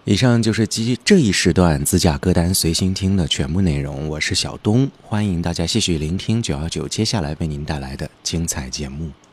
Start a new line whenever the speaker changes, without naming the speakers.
以上就是这一时段自驾歌单随心听的全部内容。我是小东，欢迎大家继续聆听919接下来为您带来的精彩节目。